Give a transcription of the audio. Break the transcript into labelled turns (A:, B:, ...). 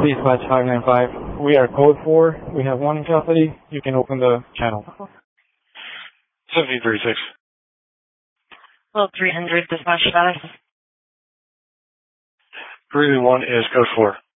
A: dispatch 595. We are code 4. We have one in custody. You can open the channel.
B: 1736.
C: Well, 300 dispatch status.
B: 331 is code 4.